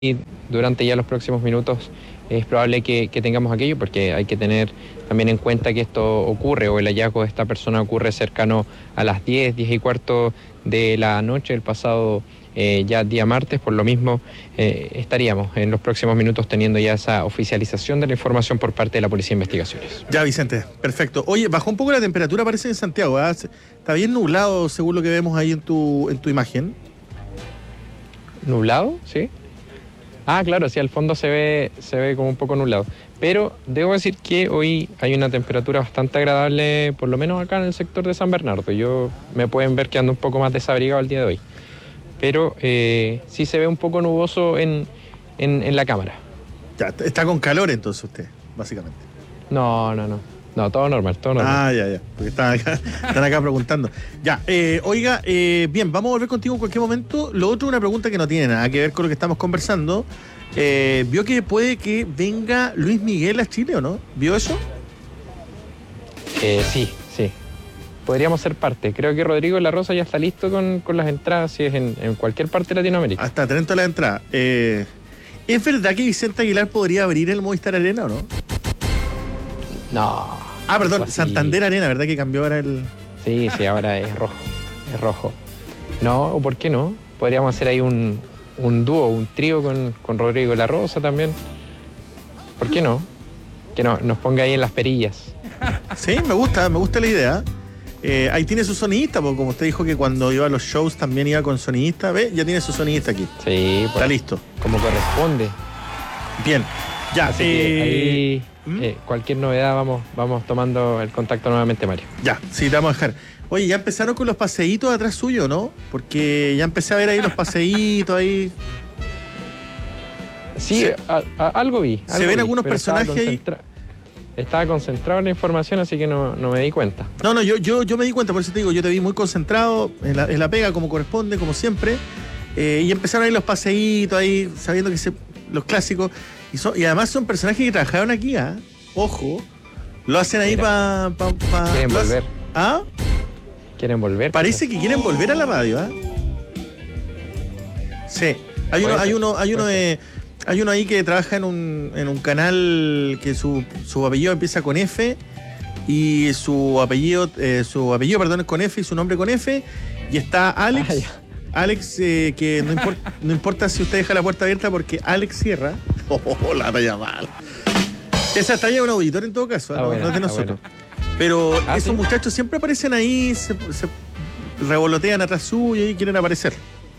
y durante ya los próximos minutos es probable que tengamos aquello, porque hay que tener también en cuenta que esto ocurre, o el hallazgo de esta persona ocurre cercano a las 10:10:15 de la noche, el pasado ya día martes. Por lo mismo estaríamos en los próximos minutos teniendo ya esa oficialización de la información por parte de la Policía de Investigaciones. Ya, Vicente, perfecto. Oye, bajó un poco la temperatura, parece, en Santiago, ¿eh? Está bien nublado, según lo que vemos ahí en tu imagen. ¿Nublado? ¿Sí? Ah, claro, sí, al fondo se ve como un poco nublado. Pero debo decir que hoy hay una temperatura bastante agradable, por lo menos acá en el sector de San Bernardo. Me pueden ver que ando un poco más desabrigado el día de hoy. Pero sí se ve un poco nuboso en la cámara. Ya, está con calor entonces usted, básicamente. No, todo normal, todo normal. Ah, ya, porque están acá preguntando. Ya, oiga, bien, vamos a volver contigo en cualquier momento. Lo otro, una pregunta que no tiene nada que ver con lo que estamos conversando. ¿Vio que puede que venga Luis Miguel a Chile o no? ¿Vio eso? Sí. Podríamos ser parte. Creo que Rodrigo de la Rosa ya está listo con las entradas, si es en cualquier parte de Latinoamérica. Hasta atento a la entrada. ¿Es verdad que Vicente Aguilar podría abrir el Movistar Arena o no? No. Ah, perdón, Así. Santander Arena, ¿verdad que cambió ahora el...? Sí, ahora es rojo. Es rojo. No, ¿o por qué no? Podríamos hacer ahí un dúo, un trío con Rodrigo de la Rosa también. ¿Por qué no? Que nos ponga ahí en las perillas. Sí, me gusta la idea. Ahí tiene su sonidista, porque como usted dijo que cuando iba a los shows también iba con sonidista, ¿ve? Ya tiene su sonidista aquí. Sí, pues, está listo. Como corresponde. Bien, ya. Así que ahí, cualquier novedad vamos tomando el contacto nuevamente, Mario. Ya, sí, te vamos a dejar. Oye, ya empezaron con los paseitos atrás suyo, ¿no? Porque ya empecé a ver ahí los paseitos ahí. Sí, algo vi. Se ven algunos personajes ahí. Estaba concentrado en la información, así que no me di cuenta. No, yo me di cuenta, por eso te digo, yo te vi muy concentrado en la pega, como corresponde, como siempre. Y empezaron ahí los paseitos, ahí, sabiendo que los clásicos. Y además son personajes que trabajaron aquí, ¿ah? Ojo. Lo hacen ahí para... Quieren volver. ¿Ah? Quieren volver. Parece que quieren volver a la radio, ¿ah? Sí. Hay uno ahí que trabaja en un canal que su apellido empieza con F y su apellido es con F y su nombre con F. Y está Alex. Alex, que no importa si usted deja la puerta abierta porque Alex cierra. La talla mal. Esa talla es un auditor en todo caso, no es de nosotros. Bueno. Pero esos ¿sí? Muchachos siempre aparecen ahí, se revolotean atrás suyo y quieren aparecer.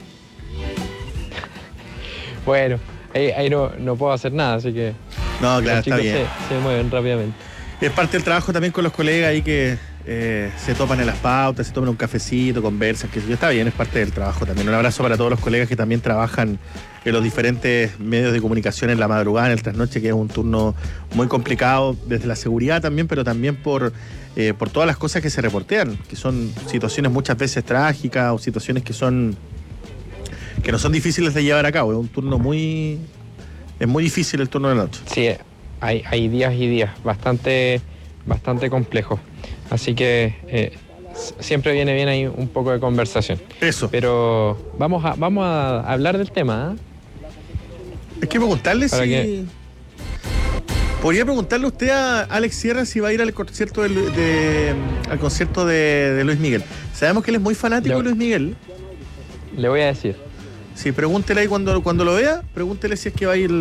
Bueno. Ahí no puedo hacer nada, así que... No, claro, está bien. Se mueven rápidamente. Es parte del trabajo también con los colegas ahí que se topan en las pautas, se toman un cafecito, conversan, que está bien, es parte del trabajo también. Un abrazo para todos los colegas que también trabajan en los diferentes medios de comunicación en la madrugada, en el trasnoche, que es un turno muy complicado desde la seguridad también, pero también por todas las cosas que se reportean, que son situaciones muchas veces trágicas o situaciones que no son difíciles de llevar a cabo. Es un turno es muy difícil el turno de la noche. Sí, hay días y días bastante complejos. Así que siempre viene bien ahí un poco de conversación. Eso. Pero vamos a hablar del tema, ¿eh? Es que preguntarle si... Podría preguntarle usted a Alex Sierra si va a ir al concierto al concierto de Luis Miguel. Sabemos que él es muy fanático de Luis Miguel. Le voy a decir. Sí, pregúntele ahí cuando lo vea, pregúntele si es que va a ir...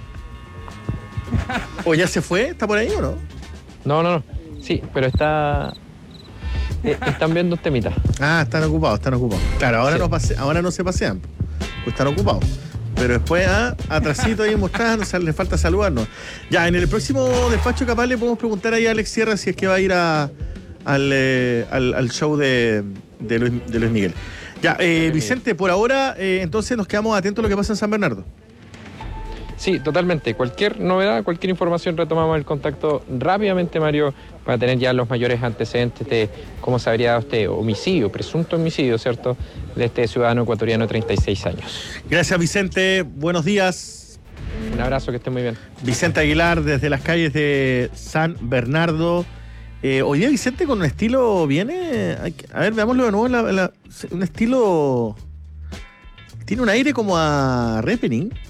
¿O ya se fue? ¿Está por ahí o no? No. Sí, pero están viendo un temita. Ah, están ocupados. Claro, ahora sí. Ahora no se pasean, pues están ocupados. Pero después, atrasito ahí mostrando, le falta saludarnos. Ya, en el próximo despacho capaz le podemos preguntar ahí a Alex Sierra si es que va a ir al show de Luis Miguel. Ya, Vicente, por ahora, entonces nos quedamos atentos a lo que pasa en San Bernardo. Sí, totalmente. Cualquier novedad, cualquier información, retomamos el contacto rápidamente, Mario, para tener ya los mayores antecedentes de cómo se habría dado este homicidio, presunto homicidio, ¿cierto?, de este ciudadano ecuatoriano de 36 años. Gracias, Vicente. Buenos días. Un abrazo, que estén muy bien. Vicente Aguilar, desde las calles de San Bernardo. Hoy día Vicente con un estilo viene... A ver, veámoslo de nuevo. Un estilo... Tiene un aire como a Repening.